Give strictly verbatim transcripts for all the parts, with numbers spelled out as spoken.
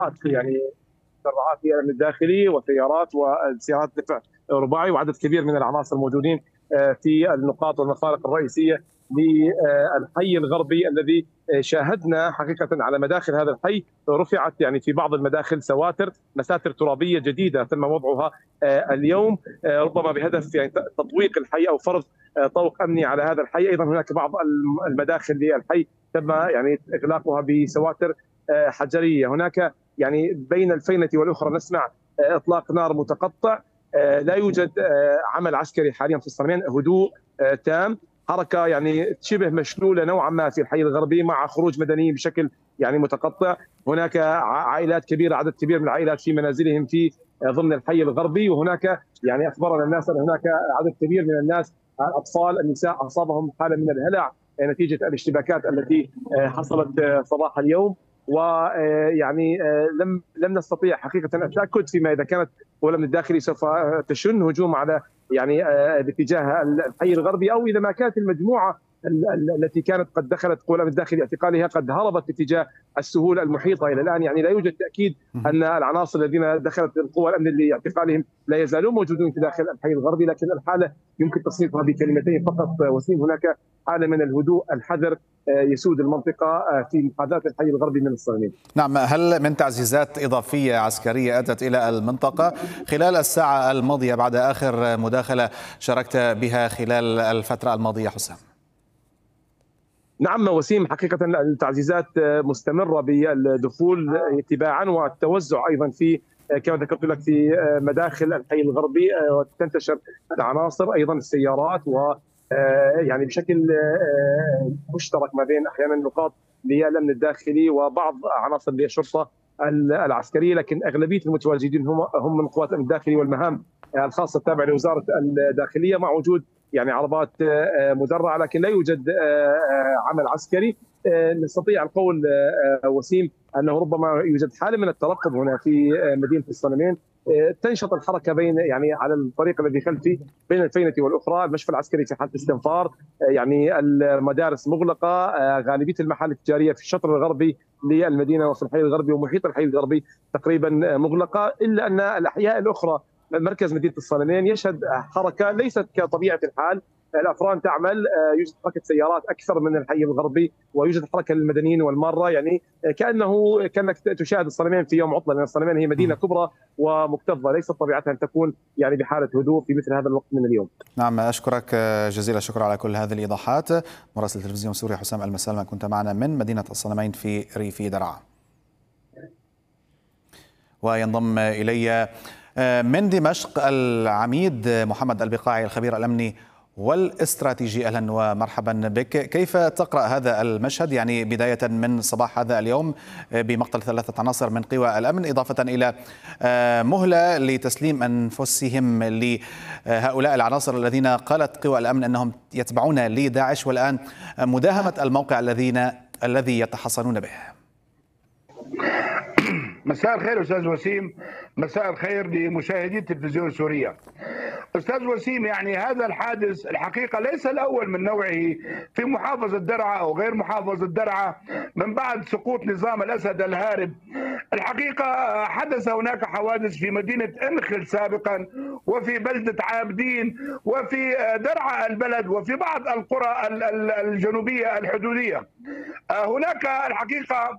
يعني مسرعات في الامن الداخلي وسيارات وسيارات دفع رباعي وعدد كبير من العناصر موجودين في النقاط والمفارق الرئيسيه للحي الغربي الذي شاهدنا حقيقه على مداخل هذا الحي رفعت يعني في بعض المداخل سواتر مساتر ترابيه جديده تم وضعها اليوم ربما بهدف يعني تطويق الحي او فرض طوق امني على هذا الحي. ايضا هناك بعض المداخل للحي تم يعني اغلاقها بسواتر حجريه. هناك يعني بين الفينة والأخرى نسمع إطلاق نار متقطع. لا يوجد عمل عسكري حاليا في الصنمين، هدوء تام، حركة يعني شبه مشلولة نوعا ما في الحي الغربي مع خروج مدنيين بشكل يعني متقطع. هناك عائلات كبيرة، عدد كبير من العائلات في منازلهم في ضمن الحي الغربي، وهناك يعني أخبرنا الناس أن هناك عدد كبير من الناس الأطفال النساء أصابهم حالة من الهلع نتيجة الاشتباكات التي حصلت صباح اليوم. ويعني لم لم نستطيع حقيقه التاكد فيما اذا كانت القوى الامن الداخلي سوف تشن هجوم على يعني باتجاه الحي الغربي، او اذا ما كانت المجموعه التي كانت قد دخلت قوى الامن الداخلي لاعتقالها قد هربت باتجاه السهول المحيطه. الى الان يعني لا يوجد تاكيد ان العناصر الذين دخلت القوى الامن لاعتقالهم لا يزالون موجودون في داخل الحي الغربي، لكن الحاله يمكن تصنيفها بكلمتين فقط وسيم: هناك حاله من الهدوء الحذر يسود المنطقه في محاذاه الحي الغربي من الصهيونيين. نعم، هل من تعزيزات اضافيه عسكريه اتت الى المنطقه خلال الساعه الماضيه بعد اخر مداخله شاركت بها خلال الفتره الماضيه حسام؟ نعم وسيم، حقيقة التعزيزات مستمرة بالدخول تباعا والتوزع أيضا في كما ذكرت لك في مداخل الحي الغربي، وتنتشر العناصر أيضا السيارات و يعني بشكل مشترك ما بين أحيانا نقاط للأمن الداخلي وبعض عناصر للشرطة العسكرية، لكن أغلبية المتواجدين هم هم من قوات الأمن الداخلي والمهام الخاصة التابعة لوزارة الداخلية، مع وجود يعني عربات مدرعه، لكن لا يوجد عمل عسكري. نستطيع القول وسيم انه ربما يوجد حاله من الترقب هنا في مدينه الصنمين. تنشط الحركه بين يعني على الطريق الذي خلفي بين الفينة والاخرى، المشفى العسكري في حاله استنفار، يعني المدارس مغلقه، غالبيه المحال التجاريه في الشطر الغربي للمدينه وفي الحي الغربي ومحيط الحي الغربي تقريبا مغلقه، الا ان الاحياء الاخرى مركز مدينه الصنمين يشهد حركه ليست كطبيعه الحال. الافران تعمل، يوجد حركه سيارات اكثر من الحي الغربي، ويوجد حركه للمدنيين والماره، يعني كانه كانك تشاهد الصنمين في يوم عطله، لان الصنمين هي مدينه كبرى ومكتظه، ليست طبيعتها ان تكون يعني بحاله هدوء في مثل هذا الوقت من اليوم. نعم، اشكرك جزيل الشكر على كل هذه الايضاحات. مراسل تلفزيون سوريا حسام المسلمة كنت معنا من مدينه الصنمين في ريف درعا. وينضم الي من دمشق العميد محمد البقاعي الخبير الأمني والاستراتيجي. أهلا ومرحبا بك. كيف تقرأ هذا المشهد، يعني بداية من صباح هذا اليوم بمقتل ثلاثة عناصر من قوى الأمن، إضافة إلى مهلة لتسليم أنفسهم لهؤلاء العناصر الذين قالت قوى الأمن أنهم يتبعون لداعش، والآن مداهمة الموقع الذين الذي يتحصنون به؟ مساء الخير أستاذ وسيم، مساء الخير لمشاهدي تلفزيون سوريا. أستاذ وسيم، يعني هذا الحادث الحقيقة ليس الأول من نوعه في محافظة درعا أو غير محافظة درعا من بعد سقوط نظام الأسد الهارب. الحقيقة حدث هناك حوادث في مدينة أنخل سابقا، وفي بلدة عابدين، وفي درعا البلد، وفي بعض القرى الجنوبية الحدودية. هناك الحقيقة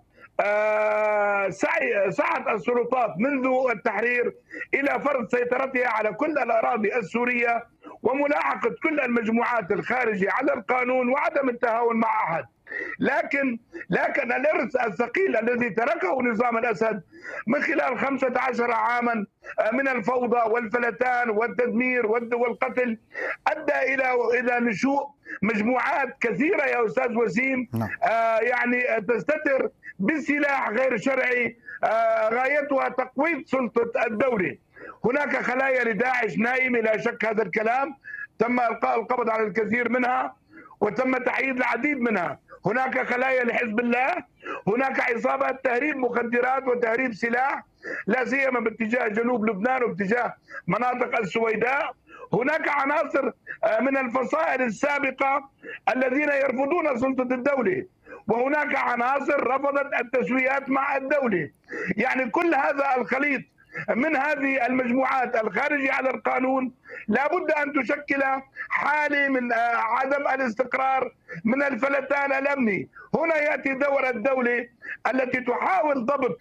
سعي سعت السلطات منذ التحرير إلى فرض سيطرتها على كل الأراضي السورية وملاحقة كل المجموعات الخارجية على القانون وعدم التهاون مع أحد. لكن لكن الإرث الثقيل الذي تركه نظام الأسد من خلال خمسة عشر عاما من الفوضى والفلتان والتدمير والقتل أدى إلى إلى نشوء مجموعات كثيرة يا أستاذ وسيم، آه يعني تستتر بسلاح غير شرعي، آه غايتها تقويض سلطة الدولة. هناك خلايا لداعش نائمة لا شك هذا الكلام، تم إلقاء القبض على الكثير منها وتم تحييد العديد منها. هناك خلايا لحزب الله، هناك عصابات تهريب مخدرات وتهريب سلاح لا سيما باتجاه جنوب لبنان وباتجاه مناطق السويداء. هناك عناصر من الفصائل السابقة الذين يرفضون سلطة الدولة، وهناك عناصر رفضت التسويات مع الدولة. يعني كل هذا الخليط من هذه المجموعات الخارجة على القانون لابد أن تشكل حالة من عدم الاستقرار، من الفلتان الأمني. هنا يأتي دور الدولة التي تحاول ضبط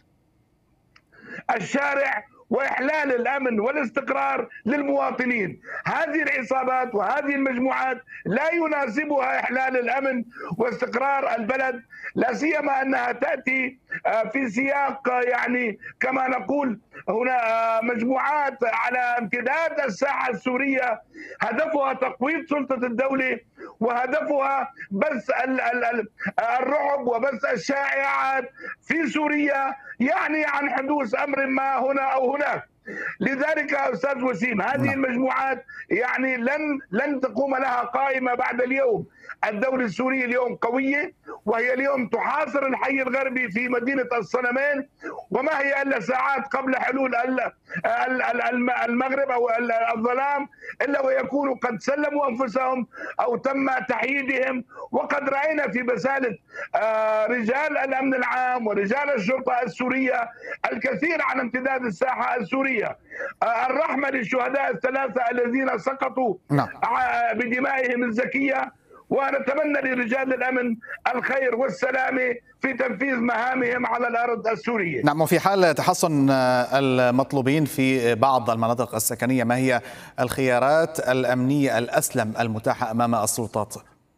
الشارع وإحلال الأمن والاستقرار للمواطنين. هذه العصابات وهذه المجموعات لا يناسبها إحلال الأمن واستقرار البلد، لا سيما أنها تأتي في سياق يعني كما نقول هنا مجموعات على امتداد الساحة السورية هدفها تقويض سلطة الدولة، وهدفها بث الرعب وبث الشائعات في سوريا يعني عن حدوث أمر ما هنا أو هناك. لذلك أستاذ وسيم هذه المجموعات يعني لن لن تقوم لها قائمة بعد اليوم. الدولة السورية اليوم قوية، وهي اليوم تحاصر الحي الغربي في مدينة الصنمين، وما هي إلا ساعات قبل حلول المغرب أو الظلام إلا ويكونوا قد سلموا أنفسهم أو تم تحييدهم. وقد رأينا في بسالة رجال الأمن العام ورجال الشرطة السورية الكثير على امتداد الساحة السورية. الرحمة للشهداء الثلاثة الذين سقطوا نعم. بدمائهم الزكية، ونتمنى لرجال الأمن الخير والسلامة في تنفيذ مهامهم على الأرض السورية. نعم. وفي حال تحصن المطلوبين في بعض المناطق السكنية، ما هي الخيارات الأمنية الأسلم المتاحة أمام السلطات؟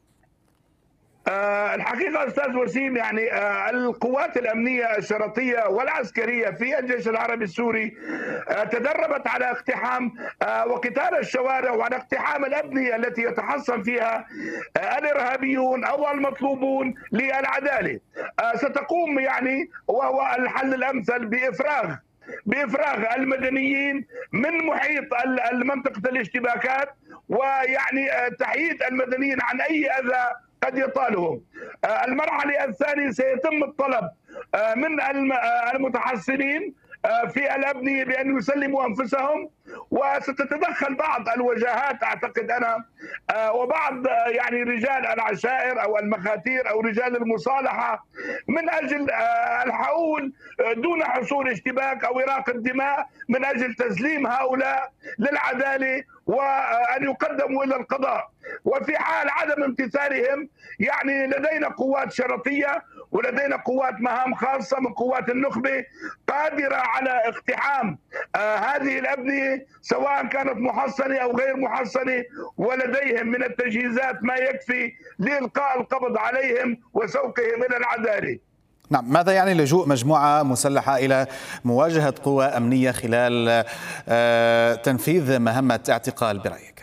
أه الحقيقة أستاذ وسيم يعني أه القوات الأمنية الشرطية والعسكرية في الجيش العربي السوري أه تدربت على اقتحام أه وقتال الشوارع وعلى اقتحام الأبنية التي يتحصن فيها أه الإرهابيون أو المطلوبون للعدالة. أه ستقوم يعني وهو الحل الأمثل بإفراغ بإفراغ المدنيين من محيط المنطقة الاشتباكات، ويعني تحييد المدنيين عن أي أذى قد يطالهم. المرحلة الثانية سيتم الطلب من المتحصنين في الأبنية بأن يسلموا أنفسهم، وستتدخل بعض الوجهات أعتقد أنا وبعض يعني رجال العشائر أو المخاتير أو رجال المصالحة من أجل الحول دون حصول اشتباك أو إراقة دماء، من أجل تسليم هؤلاء للعدالة وأن يقدموا إلى القضاء. وفي حال عدم امتثالهم يعني لدينا قوات شرطية ولدينا قوات مهام خاصة من قوات النخبة قادرة على اقتحام آه هذه الأبنية سواء كانت محصنة أو غير محصنة، ولديهم من التجهيزات ما يكفي لإلقاء القبض عليهم وسوقهم إلى العدالة. نعم. ماذا يعني لجوء مجموعة مسلحة إلى مواجهة قوى أمنية خلال آه تنفيذ مهمة اعتقال برأيك؟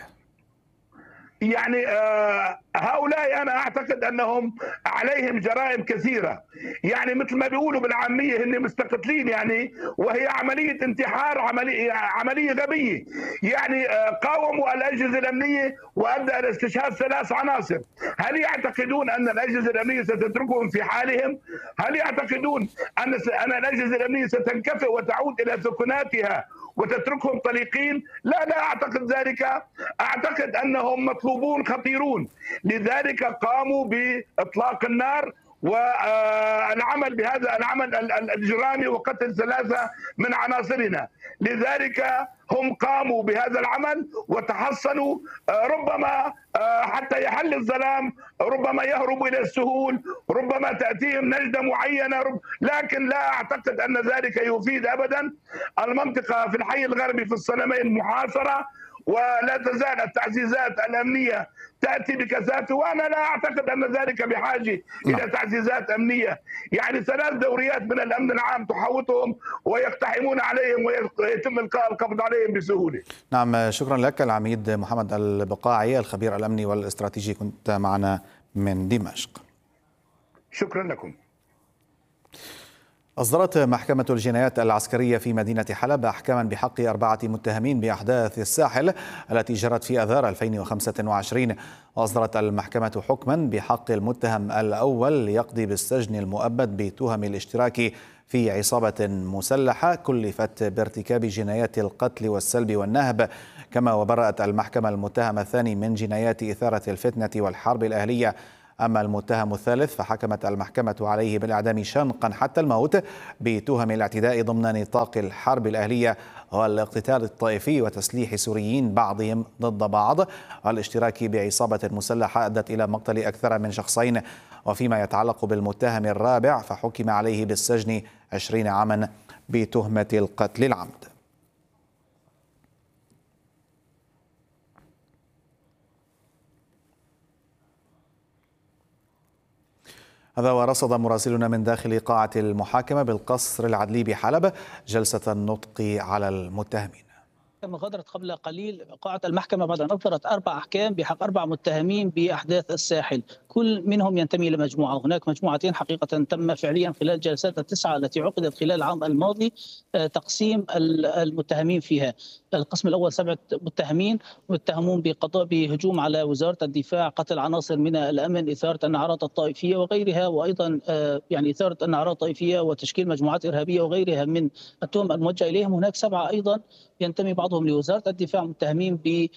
يعني آه هؤلاء أنا أعتقد أنهم عليهم جرائم كثيرة، يعني مثل ما بيقولوا بالعامية هن مستقتلين يعني، وهي عملية انتحار، عملية عملية غبية. يعني آه قاوموا الأجهزة الأمنية وأدى إلى استشهاد ثلاث عناصر. هل يعتقدون أن الأجهزة الأمنية ستتركهم في حالهم؟ هل يعتقدون أن أن الأجهزة الأمنية ستنكفئ وتعود إلى سكناتها وتتركهم طليقين؟ لا لا أعتقد ذلك. أعتقد أنهم مطلوبون خطيرون، لذلك قاموا بإطلاق النار والعمل بهذا العمل الإجرامي وقتل ثلاثة من عناصرنا. لذلك هم قاموا بهذا العمل وتحصنوا، ربما حتى يحل الظلام، ربما يهربوا إلى السهول، ربما تأتيهم نجدة معينة، لكن لا أعتقد أن ذلك يفيد أبدا. المنطقة في الحي الغربي في الصنمين محاصرة، ولا تزال التعزيزات الأمنية تأتي بكثافة، وأنا لا أعتقد أن ذلك بحاجة إلى تعزيزات أمنية. يعني ثلاث دوريات من الأمن العام تحوطهم ويقتحمون عليهم ويتم إلقاء القبض عليهم بسهولة. نعم. شكرا لك العميد محمد البقاعي الخبير الأمني والاستراتيجي، كنت معنا من دمشق. شكرا لكم. أصدرت محكمة الجنايات العسكرية في مدينة حلب أحكاما بحق أربعة متهمين بأحداث الساحل التي جرت في آذار ألفين وخمسة وعشرين. وأصدرت المحكمة حكما بحق المتهم الأول ليقضي بالسجن المؤبد بتهم الاشتراك في عصابة مسلحة كلفت بارتكاب جنايات القتل والسلب والنهب. كما وبرأت المحكمة المتهم الثاني من جنايات إثارة الفتنة والحرب الأهلية أما المتهم الثالث فحكمت المحكمة عليه بالإعدام شنقا حتى الموت بتهم الاعتداء ضمن نطاق الحرب الأهلية والاقتتال الطائفي وتسليح سوريين بعضهم ضد بعض والاشتراك بعصابة مسلحة أدت إلى مقتل أكثر من شخصين. وفيما يتعلق بالمتهم الرابع فحكم عليه بالسجن عشرين عاما بتهمة القتل العمد. هذا ورصد مراسلنا من داخل قاعة المحاكمة بالقصر العدلي بحلب جلسة النطق على المتهمين. غادرت قبل قليل قاعة المحكمة بعد أن أصدرت أربع أحكام بحق أربع متهمين بأحداث الساحل، كل منهم ينتمي إلى مجموعة. هناك مجموعتين حقيقة تم فعليا خلال جلسات التسعة التي عقدت خلال العام الماضي تقسيم المتهمين فيها. القسم الأول سبعة متهمين متهمون بقضاء بهجوم على وزارة الدفاع، قتل عناصر من الأمن، إثارة النعرات الطائفية وغيرها، وأيضا يعني إثارة النعرات الطائفية وتشكيل مجموعات إرهابية وغيرها من التهم الموجهة إليهم. هناك سبعة أيضا ينتمي بعضهم لوزارة الدفاع متهمين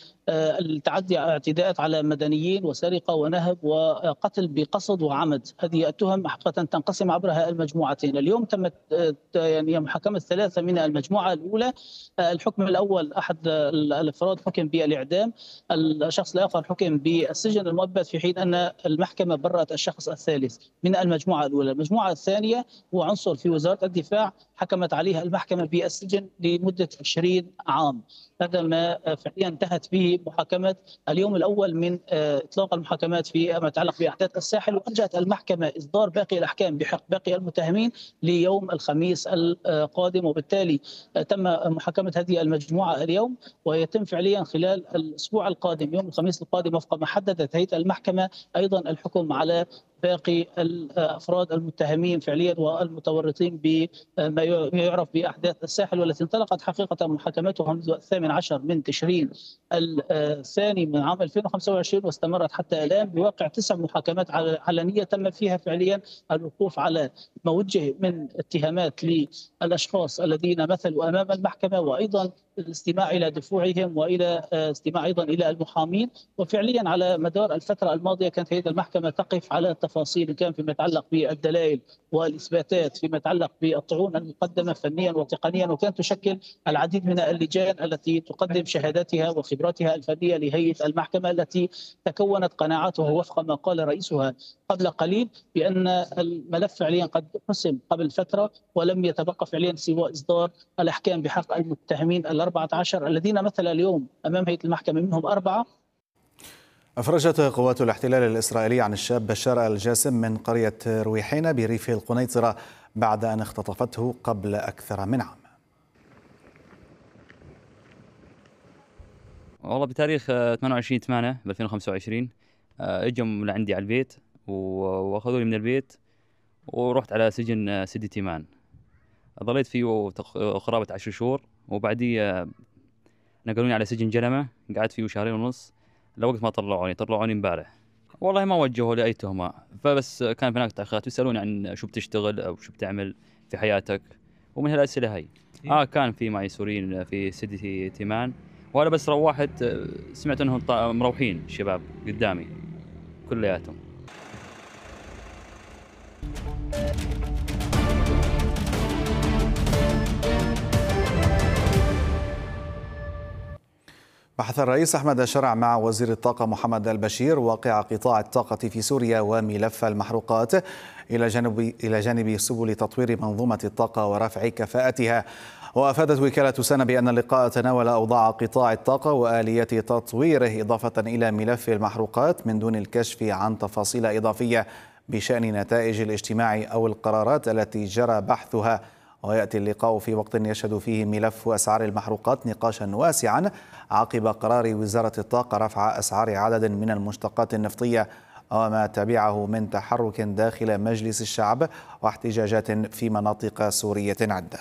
بالتعدي اعتداءات على مدنيين وسرقة ونهب وقتل بقصد وعمد. هذه التهم حقيقة تنقسم عبرها المجموعتين. اليوم تمت يعني محاكمة ثلاثة من المجموعة الأولى. الحكم الأول أحد الأفراد حكم بالإعدام، الشخص الآخر حكم بالسجن المؤبد، في حين أن المحكمة برأت الشخص الثالث من المجموعة الأولى. المجموعة الثانية هو عنصر في وزارة الدفاع حكمت عليها المحكمة بالسجن لمدة عشرين عام. هذا ما فعليا انتهت به محاكمة اليوم الأول من إطلاق المحاكمات فيما يتعلق بأحداث الساحل، وأرجأت المحكمة إصدار باقي الأحكام بحق باقي المتهمين ليوم الخميس القادم. وبالتالي تم محاكمة هذه المجموعة اليوم، ويتم فعليا خلال الأسبوع القادم يوم الخميس القادم وفق ما حددت هيئة المحكمة أيضا الحكم على باقي الأفراد المتهمين فعليا والمتورطين بما يعرف بأحداث الساحل، والتي انطلقت حقيقة محاكمتها منذ الثامن عشر من تشرين الثاني من عام ألفين وخمسة وعشرين واستمرت حتى الآن بواقع تسع محاكمات علنية تم فيها فعليا الوقوف على ما وجه من اتهامات للأشخاص الذين مثلوا أمام المحكمة، وأيضا الاستماع إلى دفوعهم وإلى استماع أيضا إلى المحامين. وفعليا على مدار الفترة الماضية كانت هيئة المحكمة تقف على التفاصيل، كان فيما يتعلق بالدلائل والإثباتات، فيما يتعلق بالطعون المقدمة فنيا وتقنيا، وكانت تشكل العديد من اللجان التي تقدم شهاداتها وخبراتها الفنية لهيئة المحكمة، التي تكونت قناعاتها وفق ما قال رئيسها قبل قليل بأن الملف فعليا قد حسم قبل فترة ولم يتبقى فعليا سوى إصدار الأحكام بحق المتهمين الأربعة عشر الذين مثل اليوم أمام هيئة المحكمة منهم أربعة. أفرجت قوات الاحتلال الإسرائيلي عن الشاب بشار الجاسم من قرية رويحينة بريف القنيطرة بعد أن اختطفته قبل أكثر من عام. والله بتاريخ ثمانية وعشرين ثمانية ألفين وخمسة وعشرين اجوا لعندي على البيت واخذوني من البيت ورحت على سجن سيدي تيمان. ظليت فيه قرابة عشر شهور، وبعديه نقلوني على سجن جلمة، قعدت فيه شهرين ونص لوقت ما طلعوني طلعوني امبارح. والله ما وجهوا لي اي تهمه، فبس كان هناك تاخيرات يسالوني عن شو بتشتغل او شو بتعمل في حياتك، ومن هالاسئله هي اه كان في معي سوريين في سيدي تيمان، وهذا بس روحت سمعت انهم مروحين الشباب قدامي كلياتهم. بحث الرئيس أحمد شرع مع وزير الطاقة محمد البشير واقع قطاع الطاقة في سوريا وملف المحروقات إلى جانب إلى جانب سبل تطوير منظومة الطاقة ورفع كفاءتها. وأفادت وكالة سنة بأن اللقاء تناول أوضاع قطاع الطاقة وآلية تطويره إضافة إلى ملف المحروقات من دون الكشف عن تفاصيل إضافية بشأن نتائج الاجتماع أو القرارات التي جرى بحثها. ويأتي اللقاء في وقت يشهد فيه ملف أسعار المحروقات نقاشا واسعا عقب قرار وزارة الطاقة رفع أسعار عدد من المشتقات النفطية وما تبعه من تحرك داخل مجلس الشعب واحتجاجات في مناطق سورية عدة.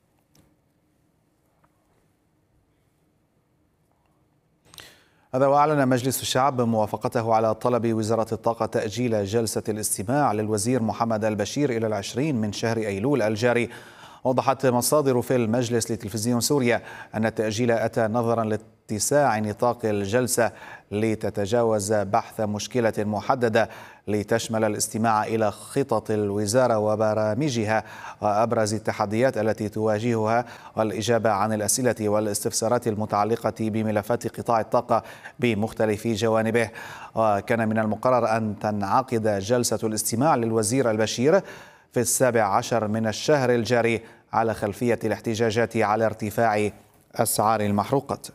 هذا وأعلن مجلس الشعب موافقته على طلب وزارة الطاقة تأجيل جلسة الاستماع للوزير محمد البشير إلى العشرين من شهر أيلول الجاري. أوضحت مصادر في المجلس لتلفزيون سوريا أن التأجيل أتى نظرا لاتساع نطاق الجلسة لتتجاوز بحث مشكلة محددة لتشمل الاستماع إلى خطط الوزارة وبرامجها وأبرز التحديات التي تواجهها والإجابة عن الأسئلة والاستفسارات المتعلقة بملفات قطاع الطاقة بمختلف جوانبه. وكان من المقرر أن تنعقد جلسة الاستماع للوزير البشير في السابع عشر من الشهر الجاري على خلفية الاحتجاجات على ارتفاع أسعار المحروقات.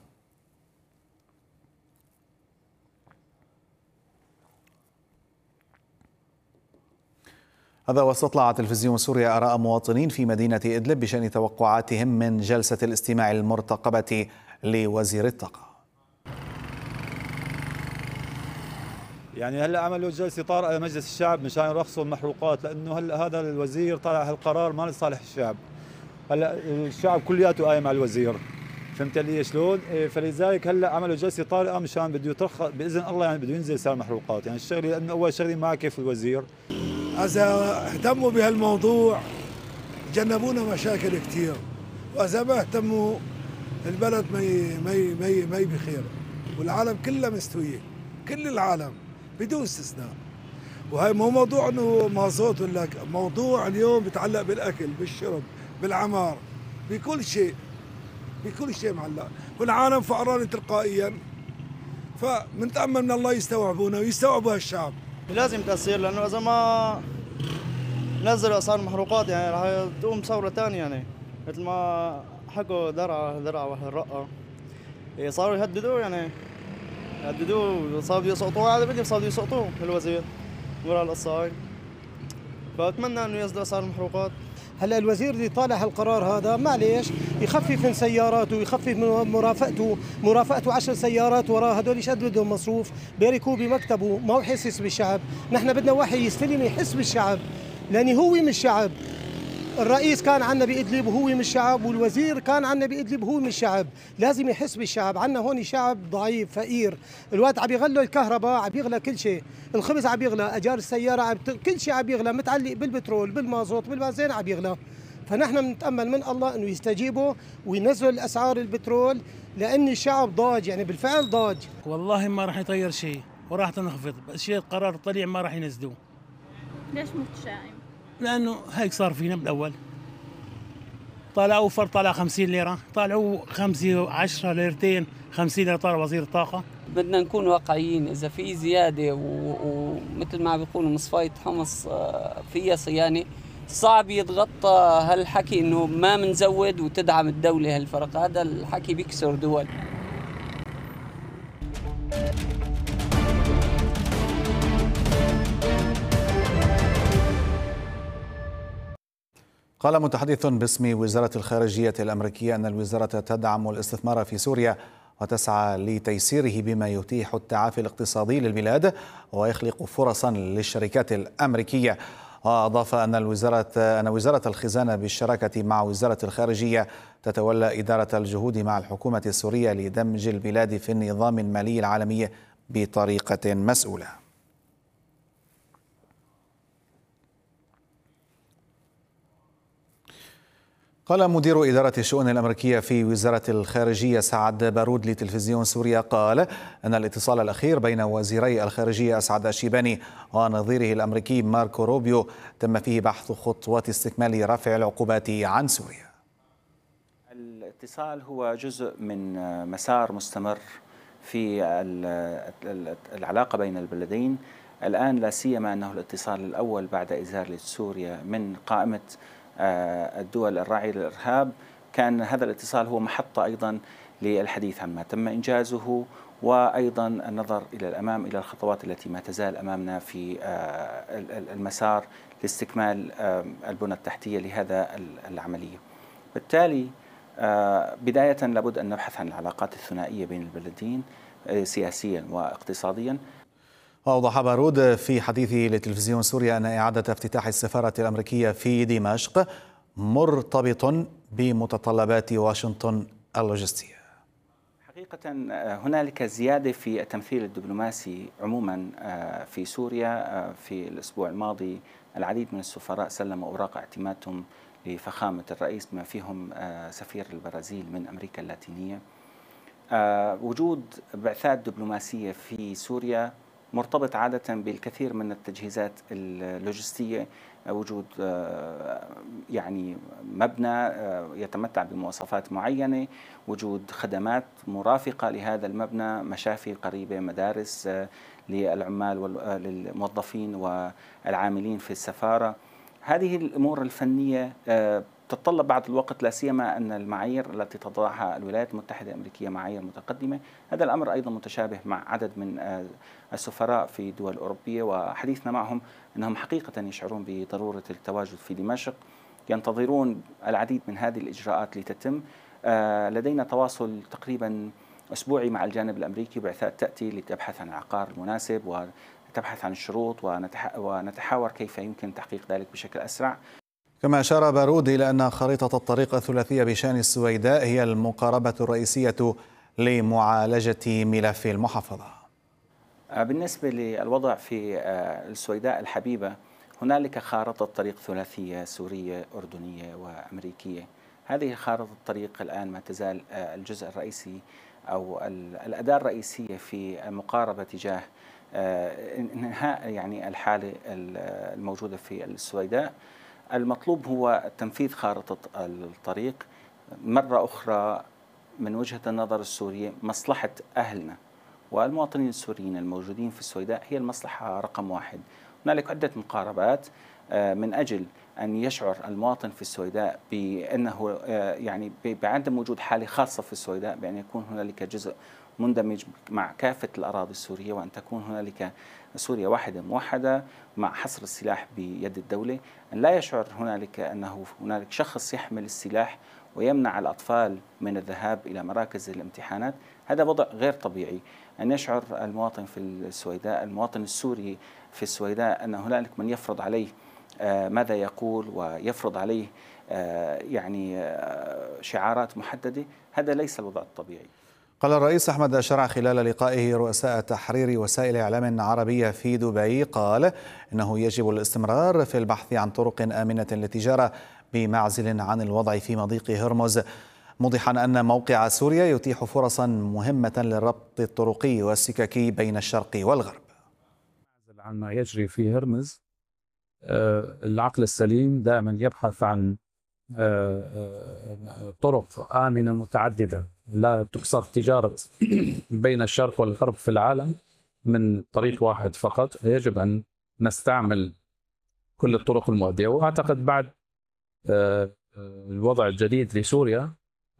هذا واستطلع تلفزيون سوريا آراء مواطنين في مدينة إدلب بشأن توقعاتهم من جلسة الاستماع المرتقبة لوزير الطاقة. يعني هلا عملوا جلسة طارئة لمجلس الشعب مشان يرخصوا المحروقات، لأنه هلا هذا الوزير طلع هالقرار ما لصالح الشعب. هلا الشعب كلياته قايم على الوزير، فهمت علي شلون؟ فلذلك هلا عملوا جلسة طارئة مشان بده يترخص بإذن الله، يعني بده ينزل سعر المحروقات. يعني الشغله لأنه أول شغله ما كيف الوزير. إذا اهتموا بهالموضوع جنبونا مشاكل كثير، وإذا ما اهتموا البلد ما ما ما ما بخير، والعالم كلها مستوية، كل العالم بدون استثناء. وهي مو موضوع انه مازوت ولا موضوع اليوم بيتعلق بالاكل، بالشرب، بالعمار، بكل شيء، بكل شيء معلق، والعالم فقران تلقائيا. فبنتأمل من الله يستوعبونا ويستوعبوا هالشعب. لازم تأثير، لأنه إذا ما نزلوا أسعار المحروقات يعني رح تقوم ثورة ثانية، يعني مثل ما حكوا درعا درعا والرقة صاروا يهددوه، يعني يهددوه، صاروا يسقطوه على بدي صاروا يسقطوه الوزير ورا القصة هاي. فأتمنى إنه ينزلوا أسعار المحروقات. هلا الوزير اللي طالع هالقرار هذا معليش يخفف من سياراته ويخفف من مرافقته مرافقته عشر سيارات وراه، هدول ايش قد بدهم مصروف، بيركوا بمكتبه، ما هو حاسس بالشعب. نحن بدنا واحد يستلم يحس بالشعب، لاني هو من الشعب. الرئيس كان عنا بإدلب وهو من الشعب، والوزير كان عنا بإدلب وهو من الشعب. لازم يحس بالشعب. عنا هون شعب ضعيف فقير، الوقت عم يغلوا الكهرباء، عم يغلى كل شيء، الخبز عم يغلى، اجار السياره عم ت... كل شيء عم يغلى، متعلق بالبترول بالمازوت بالبنزين عم يغلى. فنحن بنتامل من الله انه يستجيبوا وينزلوا الاسعار البترول، لان الشعب ضاج، يعني بالفعل ضاج. والله ما راح يطير شيء وراح تنخفض، بس شيء القرار طلع ما راح ينزلوه. ليش متشائم؟ لانه هيك صار فينا بالاول. طلعوا فرد طلع خمسين ليره، طلعوا خمسة عشرة ليرتين، خمسين ليره طلع وزير الطاقه. بدنا نكون واقعيين، اذا في زياده ومثل ما بيقولوا مصفايه حمص فيها صيانه، صعب يتغطى هالحكي انه ما منزود وتدعم الدوله هالفرق. هذا الحكي بيكسر دول. قال متحدث باسم وزارة الخارجية الأمريكية أن الوزارة تدعم الاستثمار في سوريا وتسعى لتيسيره بما يتيح التعافي الاقتصادي للبلاد ويخلق فرصا للشركات الأمريكية. وأضاف أن الوزارة أن وزارة الخزانة بالشراكة مع وزارة الخارجية تتولى إدارة الجهود مع الحكومة السورية لدمج البلاد في النظام المالي العالمي بطريقة مسؤولة. قال مدير إدارة الشؤون الأمريكية في وزارة الخارجية سعد بارود لتلفزيون سوريا قال أن الاتصال الأخير بين وزيري الخارجية أسعد الشيباني ونظيره الأمريكي ماركو روبيو تم فيه بحث خطوات استكمال رفع العقوبات عن سوريا. الاتصال هو جزء من مسار مستمر في العلاقة بين البلدين الآن، لا سيما أنه الاتصال الأول بعد إزالة سوريا من قائمة الدول الراعية للإرهاب. كان هذا الاتصال هو محطة أيضا للحديث عما تم إنجازه، وأيضا النظر إلى الأمام إلى الخطوات التي ما تزال أمامنا في المسار لاستكمال البنى التحتية لهذا العملية. بالتالي بداية لابد أن نبحث عن العلاقات الثنائية بين البلدين سياسيا واقتصاديا. أوضح بارود في حديثه لتلفزيون سوريا أن إعادة افتتاح السفارة الأمريكية في دمشق مرتبط بمتطلبات واشنطن اللوجستية. حقيقة هنالك زيادة في التمثيل الدبلوماسي عموما في سوريا. في الأسبوع الماضي العديد من السفراء سلموا أوراق اعتمادهم لفخامة الرئيس بما فيهم سفير البرازيل من أمريكا اللاتينية. وجود بعثات دبلوماسية في سوريا مرتبط عادة بالكثير من التجهيزات اللوجستية، وجود يعني مبنى يتمتع بمواصفات معينة، وجود خدمات مرافقة لهذا المبنى، مشافي قريبة، مدارس للعمال والموظفين والعاملين في السفارة. هذه الأمور الفنية تتطلب بعض الوقت، لا سيما أن المعايير التي تضعها الولايات المتحدة الأمريكية معايير متقدمة. هذا الأمر أيضا متشابه مع عدد من السفراء في دول أوروبية، وحديثنا معهم أنهم حقيقة يشعرون بضرورة التواجد في دمشق، ينتظرون العديد من هذه الإجراءات لتتم. لدينا تواصل تقريبا أسبوعي مع الجانب الأمريكي، بعثات تأتي لتبحث عن العقار المناسب وتبحث عن الشروط، ونتحاور كيف يمكن تحقيق ذلك بشكل أسرع. كما أشار بارود إلى أن خريطة الطريق الثلاثية بشان السويداء هي المقاربة الرئيسية لمعالجة ملف المحافظة. بالنسبة للوضع في السويداء الحبيبة، هنالك خارطة طريق ثلاثية سورية أردنية وأمريكية. هذه خارطة الطريق الآن ما تزال الجزء الرئيسي أو الأداة الرئيسية في المقاربة تجاه انهاء يعني الحالة الموجودة في السويداء. المطلوب هو تنفيذ خارطة الطريق. مرة أخرى من وجهة النظر السورية، مصلحة أهلنا والمواطنين السوريين الموجودين في السويداء هي المصلحة رقم واحد. هنالك عدة مقاربات من أجل أن يشعر المواطن في السويداء بأنه يعني بعدم وجود حالة خاصة في السويداء، بأن يكون هنالك جزء مندمج مع كافة الأراضي السورية، وأن تكون هنالك سوريا واحدة موحدة مع حصر السلاح بيد الدولة. أن لا يشعر هنالك أنه هنالك شخص يحمل السلاح ويمنع الأطفال من الذهاب إلى مراكز الامتحانات. هذا وضع غير طبيعي. أن يشعر المواطن في السويداء، المواطن السوري في السويداء، أن هنالك من يفرض عليه ماذا يقول ويفرض عليه يعني شعارات محددة. هذا ليس الوضع الطبيعي. قال الرئيس أحمد الشرع خلال لقائه رؤساء تحرير وسائل إعلام عربية في دبي، قال إنه يجب الاستمرار في البحث عن طرق آمنة للتجارة بمعزل عن الوضع في مضيق هرمز، موضحا أن موقع سوريا يتيح فرصا مهمة للربط الطرقي والسككي بين الشرق والغرب. عن ما يجري في هرمز، العقل السليم دائما يبحث عن طرق آمنة متعددة لا تقصر تجارة بين الشرق والغرب في العالم من طريق واحد فقط. يجب أن نستعمل كل الطرق المؤدية، وأعتقد بعد الوضع الجديد لسوريا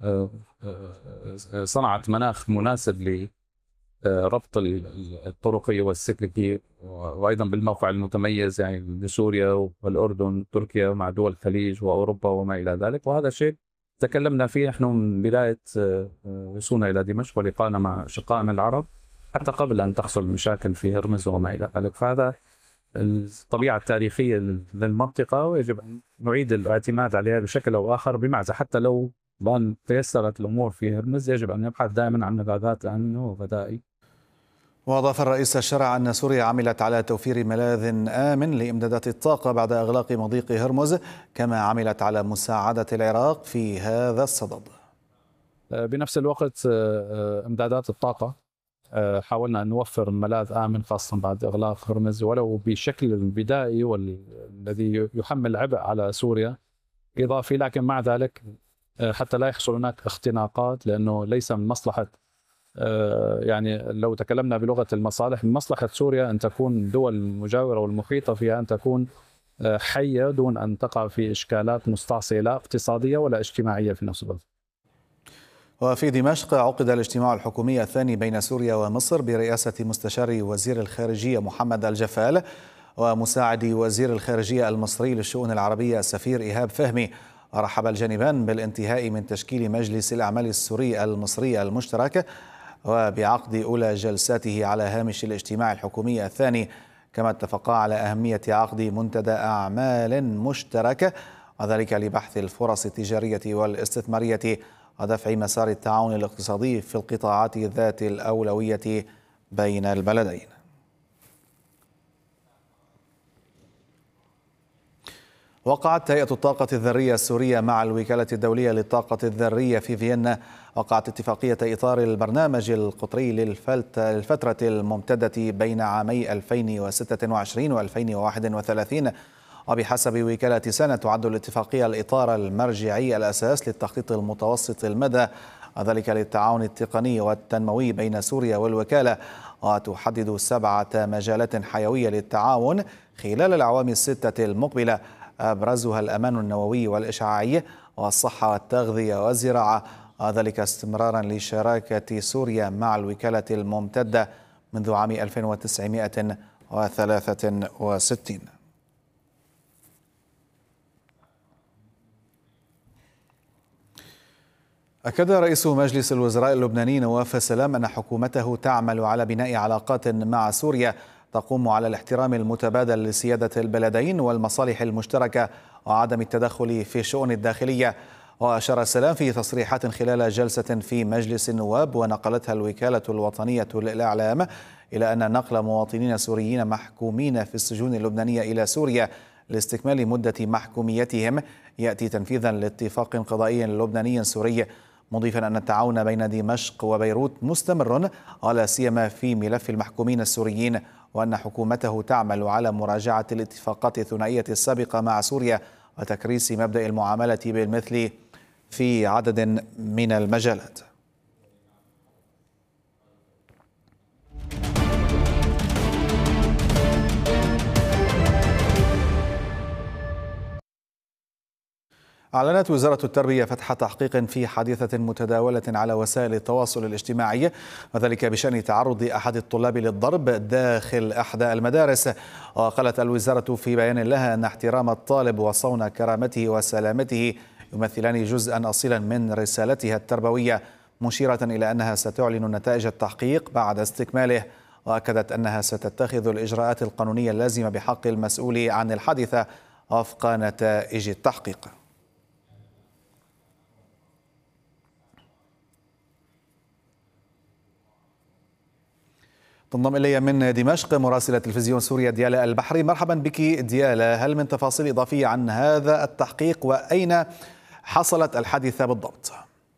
صنعت مناخ مناسب لربط الطرقي والسككي، وأيضا بالموقع المتميز يعني لسوريا والأردن تركيا مع دول الخليج وأوروبا وما إلى ذلك. وهذا شيء تكلمنا فيه نحن من بداية وصولنا إلى دمشق ولقائنا مع شقائنا العرب، حتى قبل أن تحصل المشاكل في هرمز وما إلى ذلك. فهذا الطبيعة التاريخية للمنطقة، ويجب أن نعيد الاعتماد عليها بشكل أو آخر بمعزة. حتى لو بان تيسرت الأمور في هرمز، يجب أن نبحث دائما عن ملاذات أمنة وبدائل. وأضاف الرئيس الشرع أن سوريا عملت على توفير ملاذ آمن لإمدادات الطاقة بعد إغلاق مضيق هرمز، كما عملت على مساعدة العراق في هذا الصدد. بنفس الوقت إمدادات الطاقة حاولنا أن نوفر ملاذ آمن خاصة بعد إغلاق هرمز، ولو بشكل بدائي والذي يحمل عبء على سوريا إضافي، لكن مع ذلك حتى لا يحصل هناك اختناقات، لأنه ليس من مصلحة يعني لو تكلمنا بلغة المصالح، من مصلحة سوريا أن تكون الدول المجاورة والمحيطة فيها أن تكون حية دون أن تقع في إشكالات مستعصية لا اقتصادية ولا اجتماعية في نفس الوقت. وفي دمشق عقد الاجتماع الحكومي الثاني بين سوريا ومصر برئاسة مستشار وزير الخارجية محمد الجفال ومساعد وزير الخارجية المصري للشؤون العربية السفير إيهاب فهمي. رحب الجانبان بالانتهاء من تشكيل مجلس الأعمال السوري المصري المشترك وبعقد أولى جلساته على هامش الاجتماع الحكومي الثاني، كما اتفقا على أهمية عقد منتدى أعمال مشتركة، وذلك لبحث الفرص التجارية والاستثمارية ودفع مسار التعاون الاقتصادي في القطاعات ذات الأولوية بين البلدين. وقعت هيئة الطاقة الذرية السورية مع الوكالة الدولية للطاقة الذرية في فيينا وقعت اتفاقية إطار البرنامج القطري للفترة الممتدة بين عامي ألفين وستة وعشرين وألفين وواحد وثلاثين. وبحسب وكالة سنة تعد الاتفاقية الإطار المرجعي الأساس للتخطيط المتوسط المدى، وذلك للتعاون التقني والتنموي بين سوريا والوكالة، وتحدد سبعة مجالات حيوية للتعاون خلال الأعوام الستة المقبلة، أبرزها الأمان النووي والإشعاعي والصحة والتغذية والزراعة، وذلك استمرارا لشراكة سوريا مع الوكالة الممتدة منذ عام ألف وتسعمائة وثلاثة وستين. أكد رئيس مجلس الوزراء اللبناني نواف سلام أن حكومته تعمل على بناء علاقات مع سوريا تقوم على الاحترام المتبادل لسيادة البلدين والمصالح المشتركة وعدم التدخل في الشؤون الداخلية. وأشار سلام في تصريحات خلال جلسة في مجلس النواب ونقلتها الوكالة الوطنية للإعلام إلى أن نقل مواطنين سوريين محكومين في السجون اللبنانية إلى سوريا لاستكمال مدة محكوميتهم يأتي تنفيذا لاتفاق قضائي لبناني سوري، مضيفا أن التعاون بين دمشق وبيروت مستمر ولا سيما في ملف المحكومين السوريين، وأن حكومته تعمل على مراجعة الاتفاقات الثنائية السابقة مع سوريا وتكريس مبدأ المعاملة بالمثل في عدد من المجالات. أعلنت وزارة التربية فتح تحقيق في حادثة متداولة على وسائل التواصل الاجتماعي، وذلك بشأن تعرض أحد الطلاب للضرب داخل إحدى المدارس. وقالت الوزارة في بيان لها أن احترام الطالب وصون كرامته وسلامته يمثلان جزءا أصيلا من رسالتها التربوية، مشيرة إلى أنها ستعلن نتائج التحقيق بعد استكماله. وأكدت أنها ستتخذ الإجراءات القانونية اللازمة بحق المسؤول عن الحادثة وفق نتائج التحقيق. تنضم إلي من دمشق مراسلة تلفزيون سوريا ديالا البحري. مرحبا بك ديالا، هل من تفاصيل إضافية عن هذا التحقيق وأين حصلت الحادثة بالضبط؟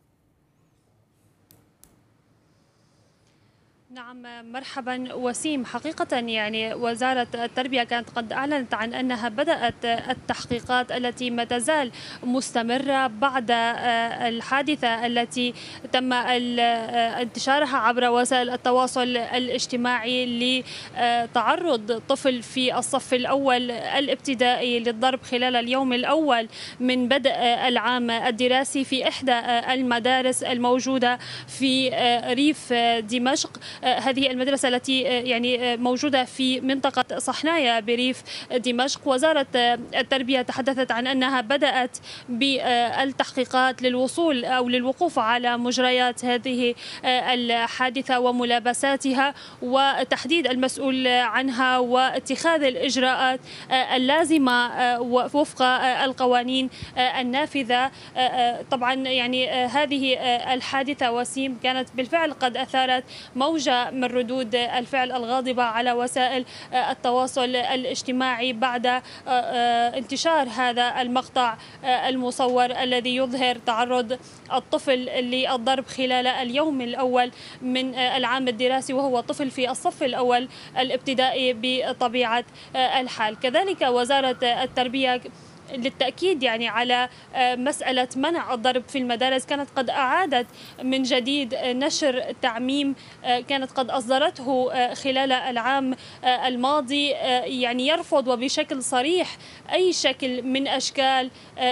نعم مرحبا وسيم. حقيقة يعني وزارة التربية كانت قد أعلنت عن أنها بدأت التحقيقات التي ما تزال مستمرة بعد الحادثة التي تم انتشارها عبر وسائل التواصل الاجتماعي لتعرض طفل في الصف الأول الابتدائي للضرب خلال اليوم الأول من بدء العام الدراسي في إحدى المدارس الموجودة في ريف دمشق. هذه المدرسة التي يعني موجودة في منطقة صحنايا بريف دمشق. وزارة التربية تحدثت عن أنها بدأت بالتحقيقات للوصول أو للوقوف على مجريات هذه الحادثة وملابساتها وتحديد المسؤول عنها واتخاذ الإجراءات اللازمة وفق القوانين النافذة. طبعا يعني هذه الحادثة وسيم كانت بالفعل قد أثارت موجة من ردود الفعل الغاضبة على وسائل التواصل الاجتماعي بعد انتشار هذا المقطع المصور الذي يظهر تعرض الطفل للضرب خلال اليوم الأول من العام الدراسي، وهو طفل في الصف الأول الابتدائي بطبيعة الحال. كذلك وزارة التربية للتأكيد يعني على مسألة منع الضرب في المدارس كانت قد أعادت من جديد نشر تعميم كانت قد أصدرته خلال العام الماضي، يعني يرفض وبشكل صريح أي شكل من أشكال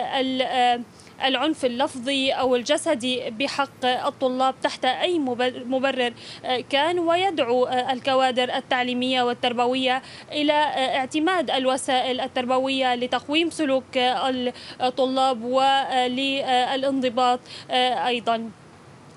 العنف اللفظي أو الجسدي بحق الطلاب تحت أي مبرر كان، ويدعو الكوادر التعليمية والتربوية إلى اعتماد الوسائل التربوية لتقويم سلوك الطلاب وللانضباط أيضا.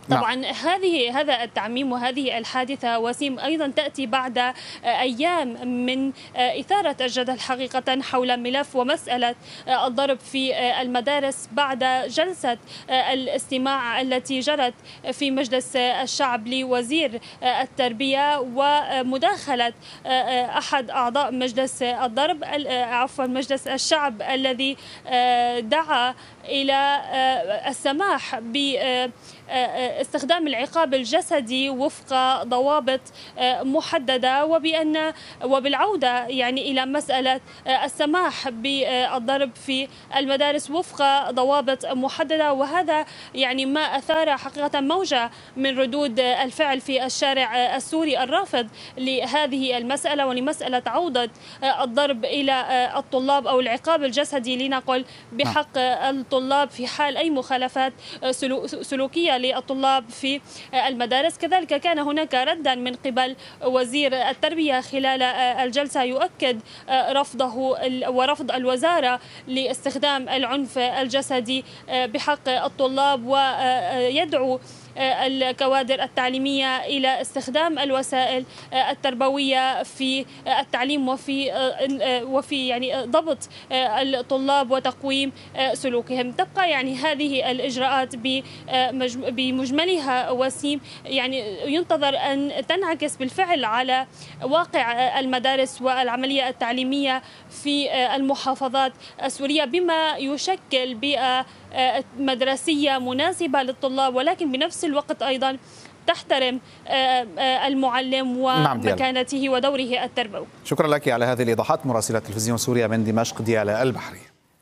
طبعا نعم. هذه هذا التعميم وهذه الحادثة وسيم أيضا تأتي بعد أيام من إثارة الجدل حقيقة حول ملف ومسألة الضرب في المدارس بعد جلسة الاستماع التي جرت في مجلس الشعب لوزير التربية ومداخلة أحد أعضاء مجلس الضرب عفوا مجلس الشعب الذي دعا إلى السماح باستخدام العقاب الجسدي وفق ضوابط محددة وبأن وبالعودة يعني إلى مسألة السماح بالضرب في المدارس وفق ضوابط محددة. وهذا يعني ما أثار حقيقة موجة من ردود الفعل في الشارع السوري الرافض لهذه المسألة ولمسألة عودة الضرب إلى الطلاب أو العقاب الجسدي لنقل بحق الطلاب في حال أي مخالفات سلوكية للطلاب في المدارس. كذلك كان هناك ردا من قبل وزير التربية خلال الجلسة يؤكد رفضه ورفض الوزارة لاستخدام العنف الجسدي بحق الطلاب ويدعو الكوادر التعليمية إلى استخدام الوسائل التربوية في التعليم وفي وفي يعني ضبط الطلاب وتقويم سلوكهم. تبقى يعني هذه الإجراءات بمجملها وسيم يعني ينتظر أن تنعكس بالفعل على واقع المدارس والعملية التعليمية في المحافظات السورية بما يشكل بيئة مدرسية مناسبة للطلاب ولكن بنفس الوقت أيضا تحترم المعلم ومكانته ودوره التربوي. شكرا لك على هذه الإيضاحات مراسلة تلفزيون سوريا من دمشق ديالا البحري.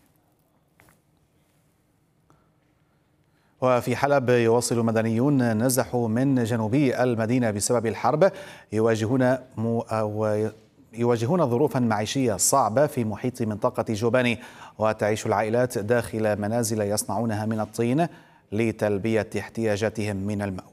وفي حلب يواصل مدنيون نزحوا من جنوبي المدينة بسبب الحرب يواجهون مو أو يواجهون ظروفا معيشية صعبة في محيط منطقة جوباني، وتعيش العائلات داخل منازل يصنعونها من الطين لتلبية احتياجاتهم من المأوى.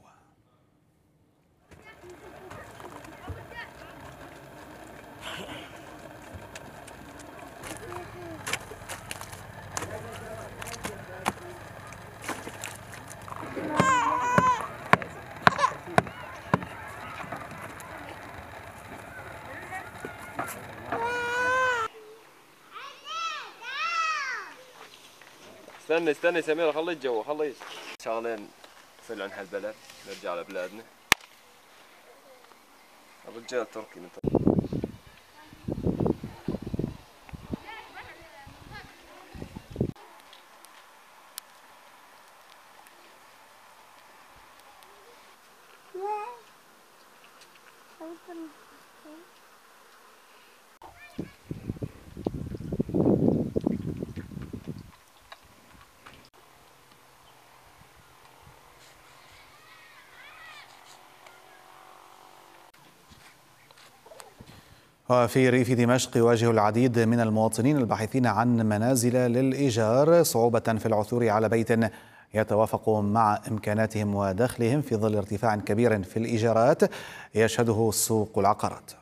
استنى استنى سميرة خلي الجو خلي شغلين نفل عن هالبلد نرجع لبلادنا. الرجال تركي من تركي. وفي ريف دمشق يواجه العديد من المواطنين الباحثين عن منازل للإيجار صعوبة في العثور على بيت يتوافق مع إمكاناتهم ودخلهم في ظل ارتفاع كبير في الإيجارات يشهده سوق العقارات.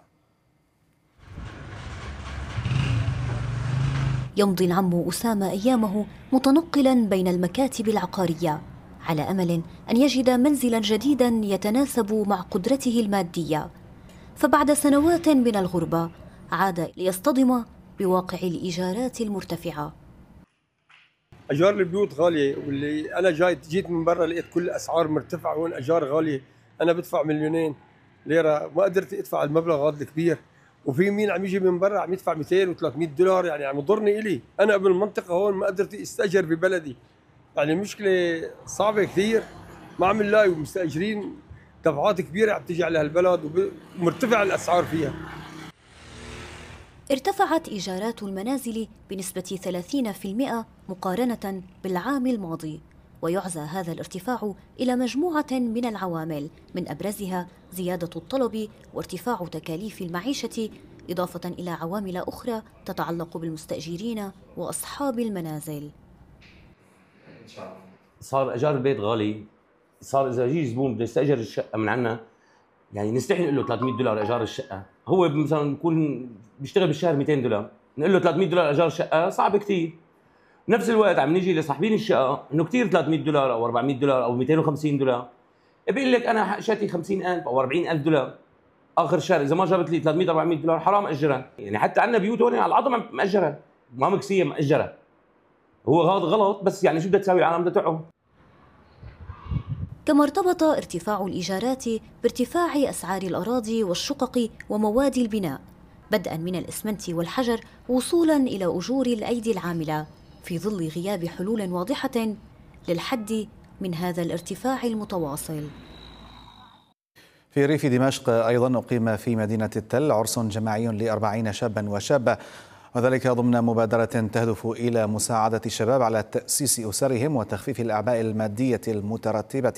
يمضي العم أسامة أيامه متنقلا بين المكاتب العقارية على أمل أن يجد منزلا جديدا يتناسب مع قدرته المادية، فبعد سنوات من الغربة عاد ليصطدم بواقع الإيجارات المرتفعة. أجار البيوت غالية، واللي أنا جاي جيت من برا لقيت كل الأسعار مرتفعة وين أجار غالية. أنا بدفع مليونين ليرة ما قدرت أدفع المبلغ هذا الكبير، وفي مين عم يجي من برا عم يدفع مئتين وثلاثمئة دولار، يعني عم يضرني إلي. أنا قبل المنطقة هون ما قدرت استأجر ببلدي، يعني المشكلة صعبة كثير، ما عم نلاقي مستأجرين دفعات كبيرة عم تيجي على هالبلد ومرتفع الأسعار فيها. ارتفعت إيجارات المنازل بنسبة ثلاثين بالمئة مقارنة بالعام الماضي، ويعزى هذا الارتفاع إلى مجموعة من العوامل من أبرزها زيادة الطلب وارتفاع تكاليف المعيشة، إضافة إلى عوامل أخرى تتعلق بالمستأجرين وأصحاب المنازل. صار إيجار البيت غالي، صار إذا يجي زبون بده يستأجر الشقة من عنا يعني نستحي نقول له ثلاثمئة دولار إيجار الشقة، هو مثلا بيكون بيشتغل بالشهر مئتين دولار، نقول له ثلاثمئة دولار إيجار الشقة صعب كثير. بنفس الوقت عم نيجي لصاحبين الشقة إنه كثير ثلاثمئة دولار أو أربعمئة دولار أو مئتين وخمسين دولار، بيقول لك انا شاتي خمسين ألف او أربعين ألف دولار اخر الشهر، اذا ما جابت لي ثلاثمية أربعمية دولار حرام اجرها. يعني حتى عندنا بيوت هون على العظمه ماجرها، ما مكسيه ماجرها. هو هذا غلط، بس يعني شو بدها تساوي العالم بدها تعه. كما ارتبط ارتفاع الإيجارات بارتفاع أسعار الأراضي والشقق ومواد البناء، بدءا من الإسمنت والحجر وصولا إلى أجور الأيدي العاملة، في ظل غياب حلول واضحة للحد من هذا الارتفاع المتواصل. في ريف دمشق أيضا أقيم في مدينة التل عرس جماعي لأربعين شابا وشابة، وذلك ضمن مبادرة تهدف إلى مساعدة الشباب على تأسيس أسرهم وتخفيف الأعباء المادية المترتبة